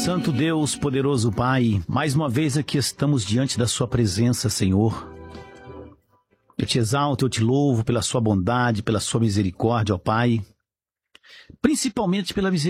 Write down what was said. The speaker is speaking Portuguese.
Santo Deus, poderoso Pai, mais uma vez aqui estamos diante da sua presença, Senhor. Eu te exalto, eu te louvo pela sua bondade, pela sua misericórdia, ó Pai. Principalmente pela misericórdia